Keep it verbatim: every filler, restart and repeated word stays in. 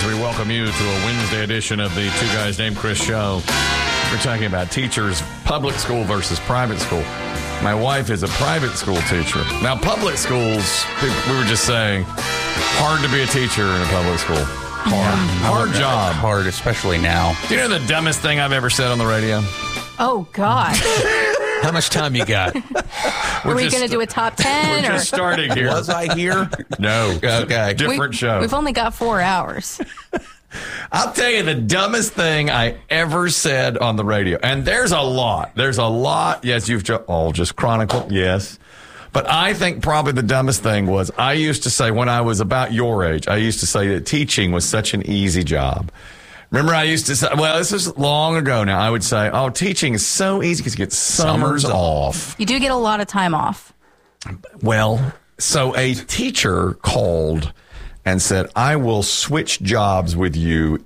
as we welcome you to a Wednesday edition of the Two Guys Named Chris show. We're talking about teachers, public school versus private school. My wife is a private school teacher. Now, public schools, we were just saying, hard to be a teacher in a public school. Hard. Hard job. Hard, especially now. Do you know the dumbest thing I've ever said on the radio? Oh, God. How much time you got? Are we going to do a top ten? We're or? just starting here. Was I here? No. Okay. Different we, show. We've only got four hours. I'll tell you the dumbest thing I ever said on the radio. And there's a lot. There's a lot. Yes, you've ju- all just chronicled. Yes. But I think probably the dumbest thing was I used to say when I was about your age, I used to say that teaching was such an easy job. Remember, I used to say, well, this is long ago now. I would say, oh, teaching is so easy because you get summers, summers off. You do get a lot of time off. Well, so a teacher called and said, I will switch jobs with you